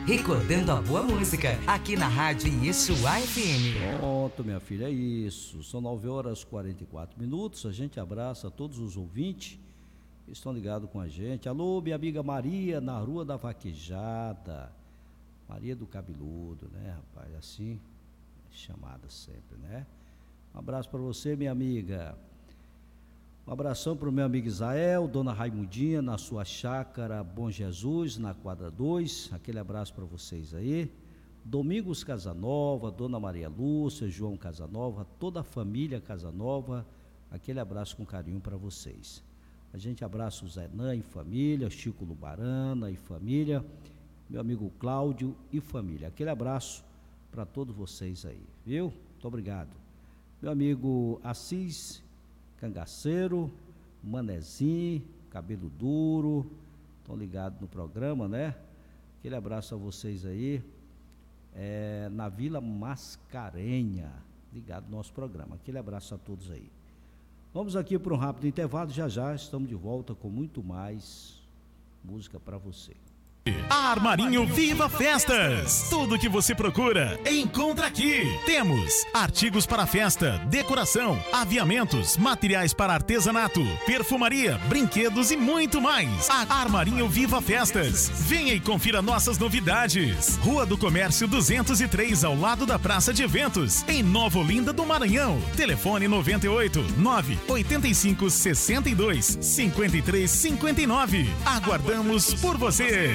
recordando a boa música, aqui na Rádio Yeshua FM. Pronto, minha filha, é isso. São 9h44. A gente abraça todos os ouvintes que estão ligados com a gente. Alô, minha amiga Maria, na Rua da Vaquejada. Maria do Cabeludo, né, rapaz? Assim, chamada sempre, né? Um abraço para você, minha amiga. Um abração para o meu amigo Isael, Dona Raimundinha, na sua chácara Bom Jesus, na quadra 2. Aquele abraço para vocês aí. Domingos Casanova, Dona Maria Lúcia, João Casanova, toda a família Casanova. Aquele abraço com carinho para vocês. A gente abraça o Zenan e família, Chico Lubarana e família, meu amigo Cláudio e família. Aquele abraço para todos vocês aí, viu? Muito obrigado. Meu amigo Assis Cangaceiro, Manezinho, Cabelo Duro, estão ligados no programa, né? Aquele abraço a vocês aí, na Vila Mascarenha, ligado no nosso programa. Aquele abraço a todos aí. Vamos aqui para um rápido intervalo, já estamos de volta com muito mais música para você. Armarinho Viva Festas. Tudo o que você procura, encontra aqui. Temos artigos para festa, decoração, aviamentos, materiais para artesanato, perfumaria, brinquedos e muito mais. Armarinho Viva Festas. Venha e confira nossas novidades. Rua do Comércio 203, ao lado da Praça de Eventos, em Nova Olinda do Maranhão. Telefone 98 985 62 53 59. Aguardamos por você.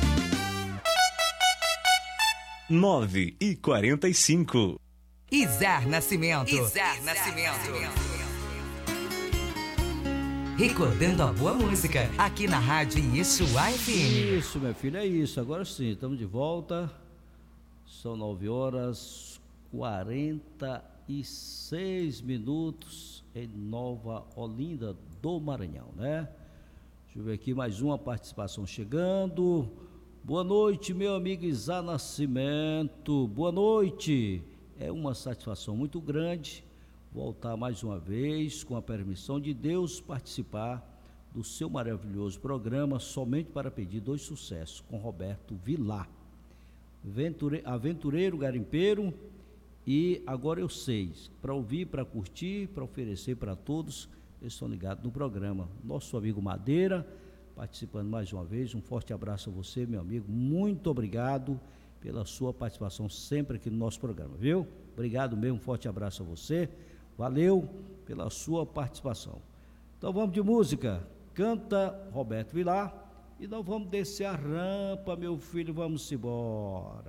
9h45. Izar Nascimento. Recordando a boa música, aqui na Rádio Yeshua FM. Isso, minha filha, é isso. Agora sim, estamos de volta. São 9h46 em Nova Olinda do Maranhão, né? Deixa eu ver aqui mais uma participação chegando. Boa noite, meu amigo Izar Nascimento. Boa noite. É uma satisfação muito grande voltar mais uma vez, com a permissão de Deus, participar do seu maravilhoso programa Somente para Pedir 2 Sucessos, com Roberto Vilar, aventureiro garimpeiro. E agora eu sei, para ouvir, para curtir, para oferecer para todos, eles estão ligados no programa. Nosso amigo Madeira, participando mais uma vez. Um forte abraço a você, meu amigo. Muito obrigado pela sua participação sempre aqui no nosso programa, viu? Obrigado mesmo, um forte abraço a você. Valeu pela sua participação. Então vamos de música. Canta Roberto Vilar e nós vamos descer a rampa, meu filho, vamos embora.